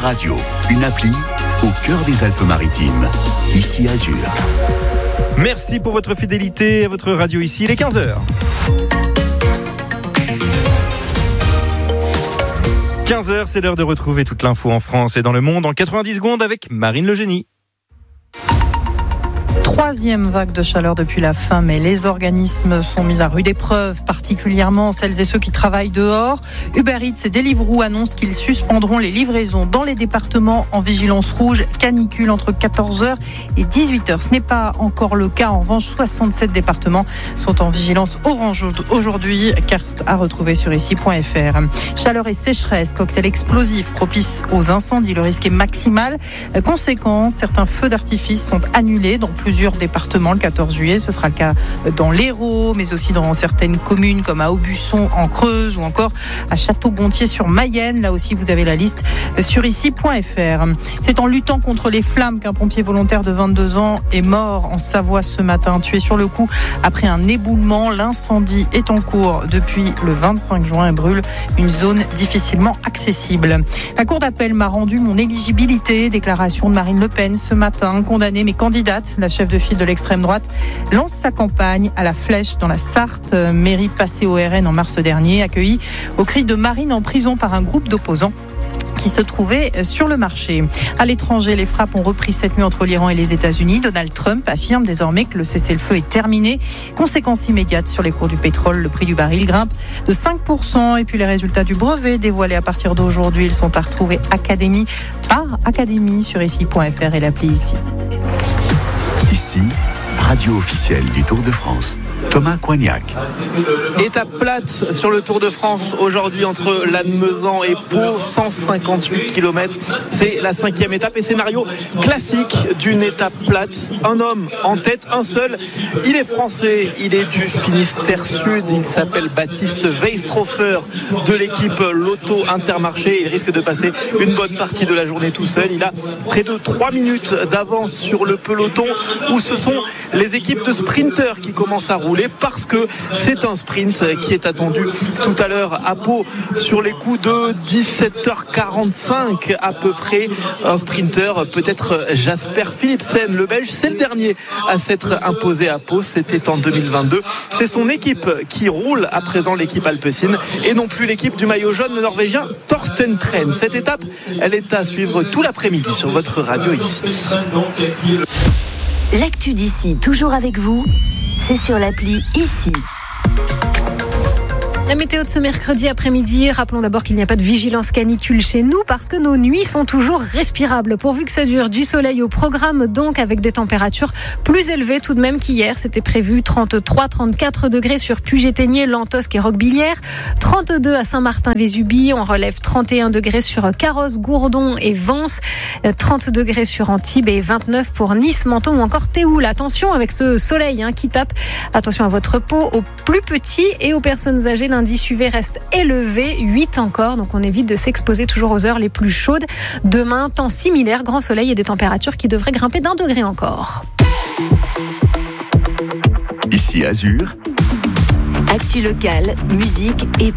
radio, une appli au cœur des Alpes-Maritimes. Ici Azur. Merci pour votre fidélité à votre radio ici. Il est 15h. 15h, c'est l'heure de retrouver toute l'info en France et dans le monde en 90 secondes avec Marine Le Génie. Troisième vague de chaleur depuis la fin mai. Les organismes sont mis à rude épreuve, particulièrement celles et ceux qui travaillent dehors. Uber Eats et Deliveroo annoncent qu'ils suspendront les livraisons dans les départements en vigilance rouge, canicule entre 14h et 18h. Ce n'est pas encore le cas. En revanche, 67 départements sont en vigilance orange aujourd'hui. Carte à retrouver sur ici.fr. Chaleur et sécheresse, cocktail explosif propice aux incendies. Le risque est maximal. Conséquence, certains feux d'artifice sont annulés dans plusieurs départements le 14 juillet. Ce sera le cas dans l'Hérault, mais aussi dans certaines communes comme à Aubusson en Creuse ou encore à Château-Gontier sur Mayenne. Là aussi, vous avez la liste sur ici.fr. C'est en luttant contre les flammes qu'un pompier volontaire de 22 ans est mort en Savoie ce matin, tué sur le coup après un éboulement. L'incendie est en cours depuis le 25 juin et brûle une zone difficilement accessible. La Cour d'appel m'a rendu mon éligibilité. Déclaration de Marine Le Pen ce matin, condamnée mais candidate. La chef de file de l'extrême droite lance sa campagne à la Flèche dans la Sarthe. Mairie passée au RN en mars dernier, accueillie au cri de Marine en prison par un groupe d'opposants qui se trouvait sur le marché. À l'étranger, les frappes ont repris cette nuit entre l'Iran et les États-Unis. Donald Trump affirme désormais que le cessez-le-feu est terminé. Conséquence immédiate sur les cours du pétrole, le prix du baril grimpe de 5%. Et puis les résultats du brevet dévoilés à partir d'aujourd'hui, ils sont à retrouver académie par académie sur ici.fr et l'appli ici. Ici, radio officielle du Tour de France. Thomas Coignac. Étape plate sur le Tour de France aujourd'hui entre Lannemezan et Pau, 158 km. C'est la 5e étape et scénario classique d'une étape plate. Un homme en tête, un seul. Il est français, il est du Finistère Sud. Il s'appelle Baptiste Weistrofer de l'équipe Lotto Intermarché. Il risque de passer une bonne partie de la journée tout seul. Il a près de 3 minutes d'avance sur le peloton où ce sont les équipes de sprinteurs qui commencent à rouler parce que c'est un sprint qui est attendu tout à l'heure à Pau sur les coups de 17h45 à peu près. Un sprinter, peut-être Jasper Philipsen, le Belge, c'est le dernier à s'être imposé à Pau, c'était en 2022. C'est son équipe qui roule à présent, l'équipe alpecin, et non plus l'équipe du maillot jaune, le Norvégien Thorsten Tren. Cette étape, elle est à suivre tout l'après-midi sur votre radio ici. L'actu d'ici, toujours avec vous, c'est sur l'appli ici. La météo de ce mercredi après-midi, rappelons d'abord qu'il n'y a pas de vigilance canicule chez nous parce que nos nuits sont toujours respirables. Pourvu que ça dure, du soleil au programme, donc avec des températures plus élevées tout de même qu'hier. C'était prévu 33-34 degrés sur Puget-Théniers, Lantosque et Roquebillière, 32 à Saint-Martin-Vésubie, on relève 31 degrés sur Carros, Gourdon et Vence, 30 degrés sur Antibes et 29 pour Nice, Menton ou encore Théoul. Attention avec ce soleil qui tape, attention à votre peau, aux plus petits et aux personnes âgées. L'indice UV reste élevé, 8 encore, donc on évite de s'exposer toujours aux heures les plus chaudes. Demain, temps similaire, grand soleil et des températures qui devraient grimper d'1 degré encore. Ici Azur. Actu locale, musique et